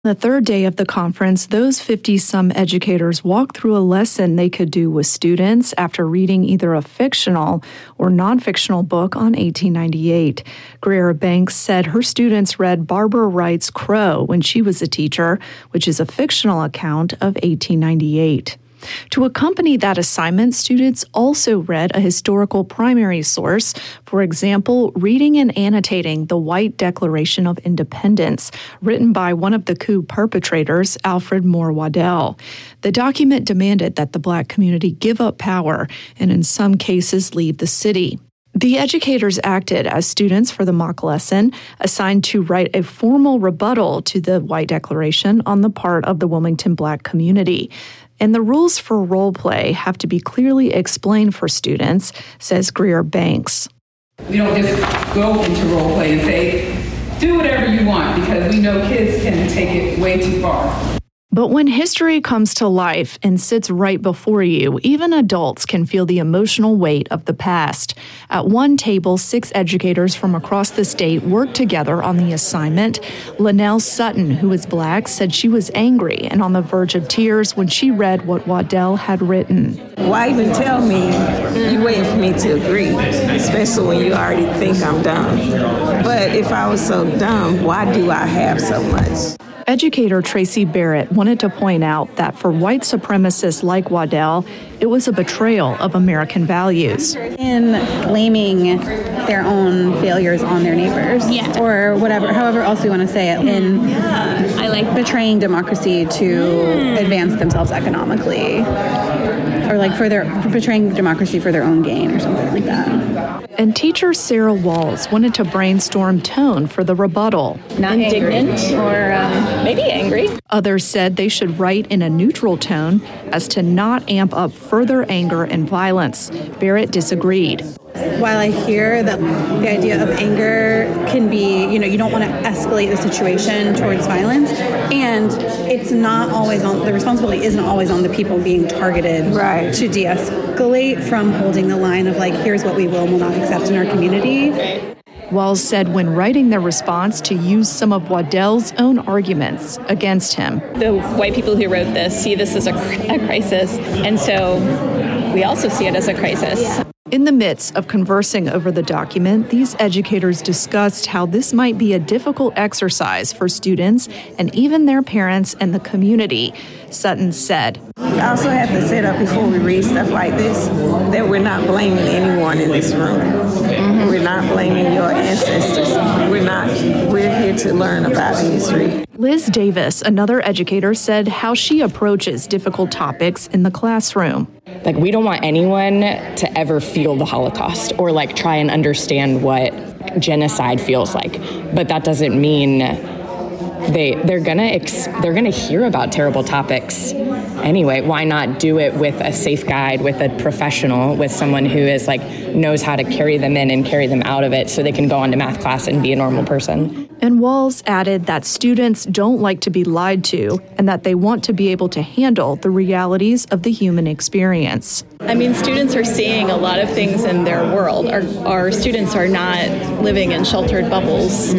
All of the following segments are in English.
The third day of the conference, those 50-some educators walked through a lesson they could do with students after reading either a fictional or non-fictional book on 1898. Greer Banks said her students read Barbara Wright's Crow when she was a teacher, which is a fictional account of 1898. To accompany that assignment, students also read a historical primary source, for example, reading and annotating the White Declaration of Independence, written by one of the coup perpetrators, Alfred Moore Waddell. The document demanded that the Black community give up power and in some cases leave the city. The educators acted as students for the mock lesson, assigned to write a formal rebuttal to the White Declaration on the part of the Wilmington Black community. And the rules for role play have to be clearly explained for students, says Greer Banks. We don't just go into role play and say, do whatever you want, because we know kids can take it way too far. But when history comes to life and sits right before you, even adults can feel the emotional weight of the past. At one table, 6 educators from across the state worked together on the assignment. Linnell Sutton, who is Black, said she was angry and on the verge of tears when she read what Waddell had written. Why even tell me you're waiting for me to agree, especially when you already think I'm dumb. But if I was so dumb, why do I have so much? Educator Tracy Barrett wanted to point out that for white supremacists like Waddell, it was a betrayal of American values. In blaming their own failures on their neighbors, or whatever, however else we want to say it, in I like betraying democracy to advance themselves economically, or like betraying democracy for their own gain or something like that. And teacher Sarah Walls wanted to brainstorm tone for the rebuttal. Not indignant or maybe angry. Others said they should write in a neutral tone as to not amp up further anger and violence. Barrett disagreed. While I hear that the idea of anger can be, you don't want to escalate the situation towards violence, and it's not always the responsibility isn't always on the people being targeted to de-escalate from holding the line of like, here's what we will and will not accept in our community. Walls said when writing their response to use some of Waddell's own arguments against him. The white people who wrote this see this as a crisis, and so we also see it as a crisis. In the midst of conversing over the document, these educators discussed how this might be a difficult exercise for students and even their parents and the community. Sutton said, I also have to set up before we read stuff like this that we're not blaming anyone in this room. We're not blaming your ancestors. We're here to learn about history. Liz Davis, another educator, said how she approaches difficult topics in the classroom. Like, we don't want anyone to ever feel the Holocaust or like try and understand what genocide feels like. But that doesn't mean they're gonna hear about terrible topics anyway. Why not do it with a safe guide, with a professional, with someone who is knows how to carry them in and carry them out of it so they can go on to math class and be a normal person. And Walls added that students don't like to be lied to and that they want to be able to handle the realities of the human experience. I mean, students are seeing a lot of things in their world. Our students are not living in sheltered bubbles.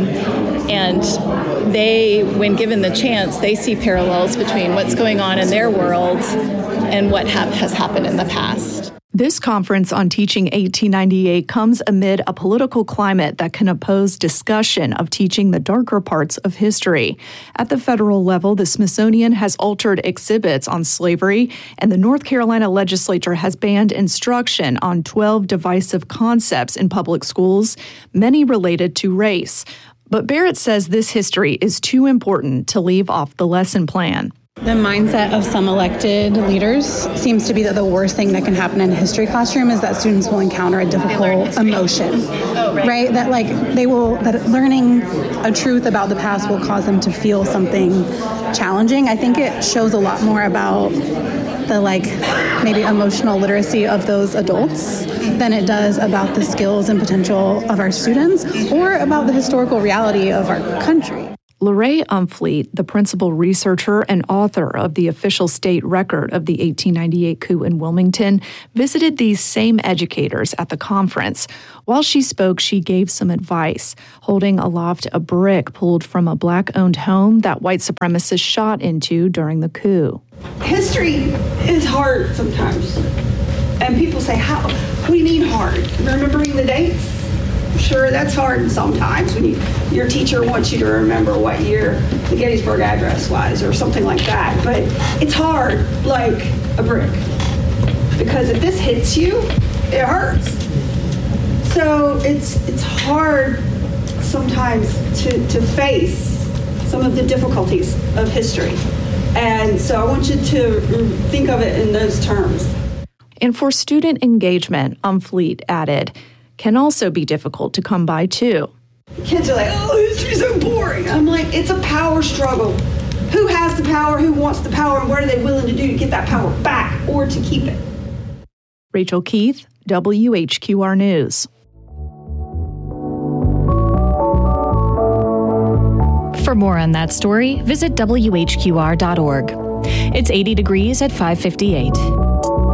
And they, when given the chance, they see parallels between what's going on in their worlds and what has happened in the past. This conference on teaching 1898 comes amid a political climate that can oppose discussion of teaching the darker parts of history. At the federal level, the Smithsonian has altered exhibits on slavery, and the North Carolina legislature has banned instruction on 12 divisive concepts in public schools, many related to race. But Barrett says this history is too important to leave off the lesson plan. The mindset of some elected leaders seems to be that the worst thing that can happen in a history classroom is that students will encounter a difficult emotion, right? That that learning a truth about the past will cause them to feel something challenging. I think it shows a lot more about the maybe emotional literacy of those adults than it does about the skills and potential of our students or about the historical reality of our country. Lorraine Umfleet, the principal researcher and author of the official state record of the 1898 coup in Wilmington, visited these same educators at the conference. While she spoke, she gave some advice, holding aloft a brick pulled from a Black-owned home that white supremacists shot into during the coup. History is hard sometimes. And people say, how? What do you mean hard? Remembering the dates? Sure, that's hard sometimes when your teacher wants you to remember what year the Gettysburg Address was or something like that. But it's hard like a brick. Because if this hits you, it hurts. So it's hard sometimes to face some of the difficulties of history. And so I want you to think of it in those terms. And for student engagement, Umfleet added, can also be difficult to come by too. Kids are like, oh, history's so boring. I'm like, it's a power struggle. Who has the power? Who wants the power? And what are they willing to do to get that power back or to keep it? Rachel Keith, WHQR News. For more on that story, visit WHQR.org. It's 80 degrees at 5:58.